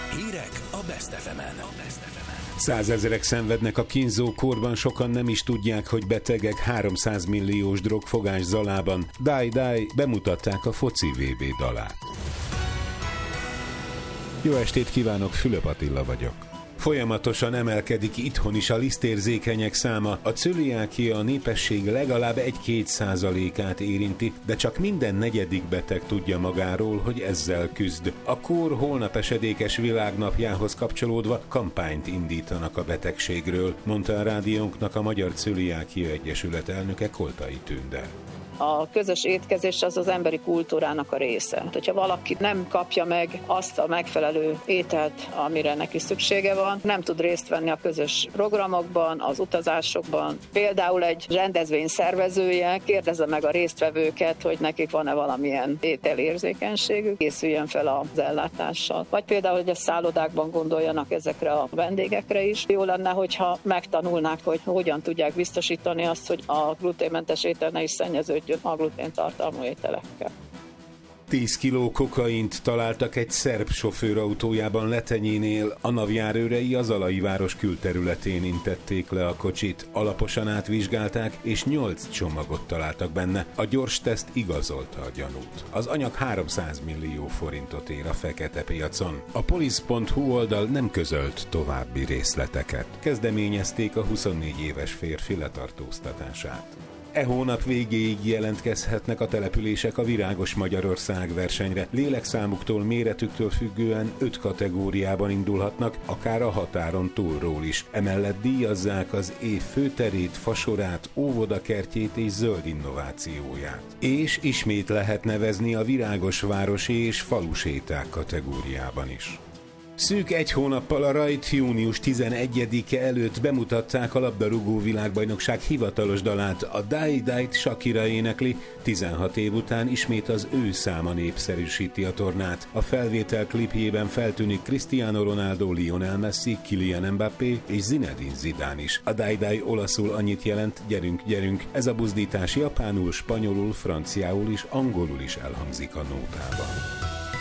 Hírek a Best FM-en. 100 000 szenvednek a kínzó kórban, sokan nem is tudják, hogy betegek. 300 milliós drogfogás Zalában. Die bemutatták a foci VB dalát. Jó estét kívánok, Fülöp Attila vagyok. Folyamatosan emelkedik itthon is a lisztérzékenyek száma. A cöliákia a népesség legalább 1-2%-át érinti, de csak minden negyedik beteg tudja magáról, hogy ezzel küzd. A kór holnap esedékes világnapjához kapcsolódva kampányt indítanak a betegségről, mondta a rádiónknak a Magyar Cöliákia Egyesület elnöke, Koltai Tünde. A közös étkezés az emberi kultúrának a része. Hogyha valaki nem kapja meg azt a megfelelő ételt, amire neki szüksége van, nem tud részt venni a közös programokban, az utazásokban. Például egy rendezvény szervezője kérdezze meg a résztvevőket, hogy nekik van-e valamilyen ételérzékenységük, készüljön fel az ellátással. Vagy például, hogy a szállodákban gondoljanak ezekre a vendégekre is. Jó lenne, hogyha megtanulnák, hogy hogyan tudják biztosítani azt, hogy a gluténmentes étel ne is szennyeződjön a gluténtartalmú ételekkel. 10 kiló kokaint találtak egy szerb sofőr autójában Letenyénél. A NAV járőrei az Zalai város külterületén intették le a kocsit. Alaposan átvizsgálták, és 8 csomagot találtak benne. A gyors teszt igazolta a gyanút. Az anyag 300 millió forintot ér a fekete piacon. A police.hu oldal nem közölt további részleteket. Kezdeményezték a 24 éves férfi letartóztatását. E hónap végéig jelentkezhetnek a települések a Virágos Magyarország versenyre. Lélekszámuktól, méretüktől függően 5 kategóriában indulhatnak, akár a határon túlról is. Emellett díjazzák az év főterét, fasorát, óvodakertjét és zöld innovációját. És ismét lehet nevezni a virágosvárosi és faluséták kategóriában is. Szűk egy hónappal a rajt június 11-e előtt bemutatták a labdarúgó világbajnokság hivatalos dalát. A Die Shakira énekli, 16 év után ismét az ő száma népszerűsíti a tornát. A felvétel klipjében feltűnik Cristiano Ronaldo, Lionel Messi, Kylian Mbappé és Zinedine Zidane is. A Die olaszul annyit jelent, gyerünk. Ez a buzdítás japánul, spanyolul, franciául és angolul is elhangzik a nótában.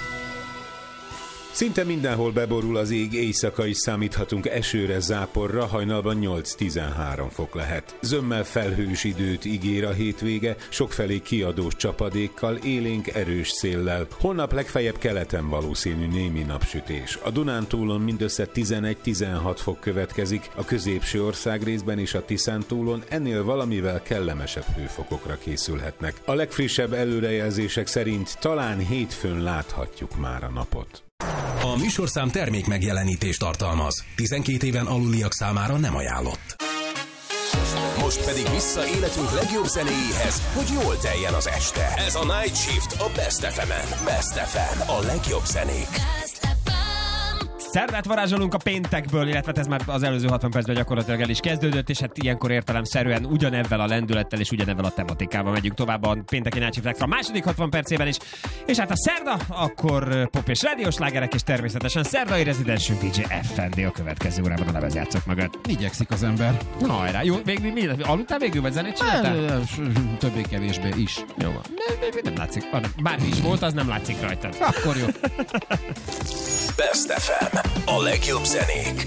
Szinte mindenhol beborul az ég, éjszaka is számíthatunk esőre, záporra, hajnalban 8-13 fok lehet. Zömmel felhős időt ígér a hétvége, sokfelé kiadós csapadékkal, élénk erős széllel. Holnap legfeljebb keleten valószínű némi napsütés. A Dunántúlon mindössze 11-16 fok következik, a középső országrészben és a Tiszántúlon ennél valamivel kellemesebb hőfokokra készülhetnek. A legfrissebb előrejelzések szerint talán hétfőn láthatjuk már a napot. A műsorszám termék megjelenítést tartalmaz. 12 éven aluliak számára nem ajánlott. Most pedig vissza életünk legjobb zenéjéhez, hogy jól teljen az este. Ez a Night Shift a Best FM-en. Best FM, a legjobb zenék. Szerdát varázsolunk a péntekből, illetve ez már az előző 60 percben gyakorlatilag el is kezdődött, és hát ilyenkor értelemszerűen ugyanebben a lendülettel és ugyanebben a tematikával megyünk tovább a pénteki Night Shift Extra második 60 percében is. És hát a szerda, akkor pop és rádiós slágerek, és természetesen szerdai rezidensünk DJ FND a következő órában a lemezjátszók mögött. Igyekszik az ember. Na hajrá, jó, aludtál végül, vagy zenét csináltál? Többé-kevésbé is. Jó van. Nem látszik. Bármi is volt, az nem látszik rajtad. Akkor jó. Best FM. A legjobb zenék